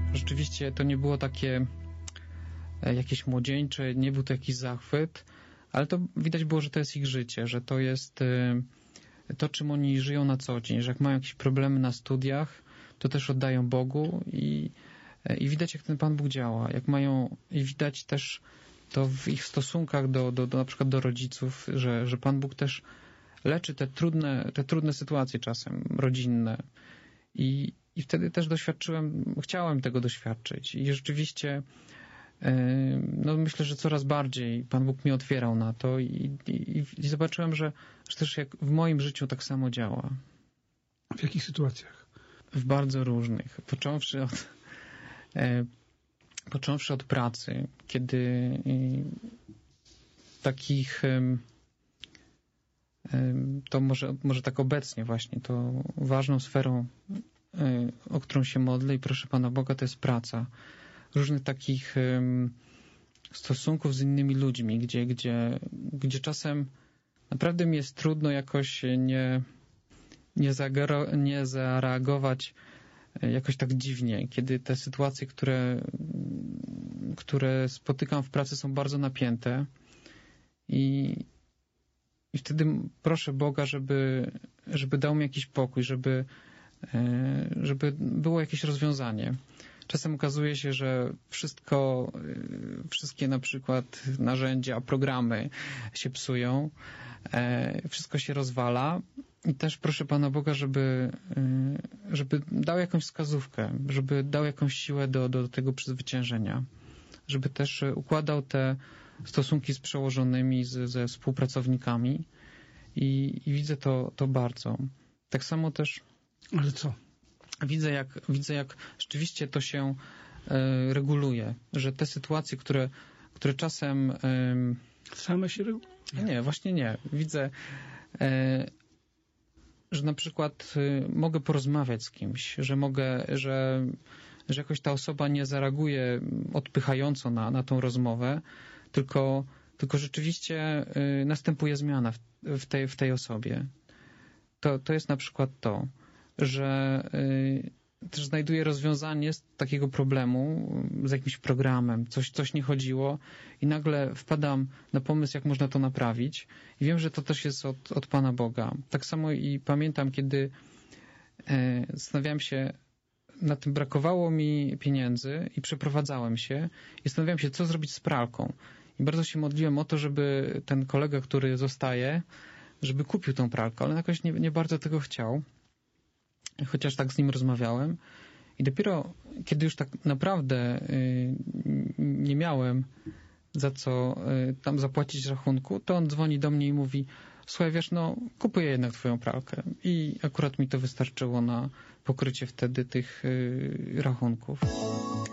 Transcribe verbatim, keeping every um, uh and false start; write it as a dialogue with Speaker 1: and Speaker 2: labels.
Speaker 1: rzeczywiście to nie było takie jakieś młodzieńcze, nie był to jakiś zachwyt, ale to widać było, że to jest ich życie, że to jest to, czym oni żyją na co dzień, że jak mają jakieś problemy na studiach, to też oddają Bogu i, i widać, jak ten Pan Bóg działa, jak mają, i widać też to w ich stosunkach do, do, do na przykład do rodziców, że, że Pan Bóg też leczy te trudne, te trudne sytuacje czasem rodzinne. I, i wtedy też doświadczyłem, chciałem tego doświadczyć. I rzeczywiście no myślę, że coraz bardziej Pan Bóg mi otwierał na to i, i, i zobaczyłem, że, że też jak w moim życiu tak samo działa.
Speaker 2: W jakich sytuacjach?
Speaker 1: W bardzo różnych. Począwszy od, e, począwszy od pracy, kiedy e, takich e, to może, może tak obecnie właśnie, to ważną sferą, e, o którą się modlę i proszę Pana Boga, to jest praca. Różnych takich um, stosunków z innymi ludźmi, gdzie, gdzie, gdzie czasem naprawdę mi jest trudno jakoś nie, nie, zagaro, nie zareagować jakoś tak dziwnie, kiedy te sytuacje, które, które spotykam w pracy, są bardzo napięte i, i wtedy proszę Boga, żeby, żeby dał mi jakiś pokój, żeby, żeby było jakieś rozwiązanie. Czasem okazuje się, że wszystko, wszystkie na przykład narzędzia, programy się psują, wszystko się rozwala i też proszę Pana Boga, żeby, żeby dał jakąś wskazówkę, żeby dał jakąś siłę do, do tego przezwyciężenia, żeby też układał te stosunki z przełożonymi, z, ze współpracownikami i, i widzę to, to bardzo. Tak samo też...
Speaker 2: Ale co?
Speaker 1: Widzę jak, widzę, jak rzeczywiście to się e, reguluje, że te sytuacje, które, które czasem... E,
Speaker 2: Same się regulują?
Speaker 1: Nie, właśnie nie. Widzę, e, że na przykład e, mogę porozmawiać z kimś, że mogę, że, że jakoś ta osoba nie zareaguje odpychająco na, na tą rozmowę, tylko, tylko rzeczywiście e, następuje zmiana w, w, tej, w tej osobie. To, to jest na przykład to, że y, też znajduję rozwiązanie z takiego problemu, z jakimś programem, coś, coś nie chodziło i nagle wpadam na pomysł, jak można to naprawić i wiem, że to też jest od, od Pana Boga. Tak samo i pamiętam, kiedy y, zastanawiałem się na tym, brakowało mi pieniędzy i przeprowadzałem się i zastanawiałem się, co zrobić z pralką. I bardzo się modliłem o to, żeby ten kolega, który zostaje, żeby kupił tą pralkę, ale jakoś nie, nie bardzo tego chciał. Chociaż tak z nim rozmawiałem i dopiero kiedy już tak naprawdę y, nie miałem za co y, tam zapłacić rachunku, to on dzwoni do mnie i mówi: słuchaj, wiesz, no kupuję jednak twoją pralkę i akurat mi to wystarczyło na pokrycie wtedy tych y, rachunków.